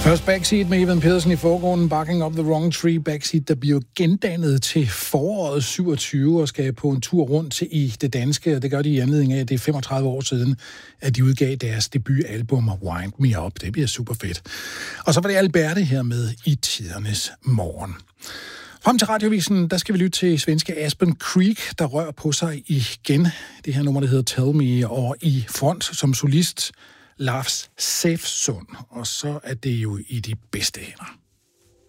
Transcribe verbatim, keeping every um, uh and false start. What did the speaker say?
Først Backseat med Ivan Pedersen i forgrunden, Barking Up the Wrong Tree. Backseat, der bliver gendannet til foråret syvogtyve og skal på en tur rundt til i det danske, og det gør de i anledning af, at det er femogtredive år siden, at de udgav deres debutalbum Wind Me Up. Det bliver super fedt. Og så var det Alberte her med I tidernes morgen. Frem til radiovisen, der skal vi lytte til svenske Aspen Creek, der rører på sig igen. Det her nummer, der hedder Tell Me, og i front som solist Lars Säfsund, og så er det jo i de bedste hænder.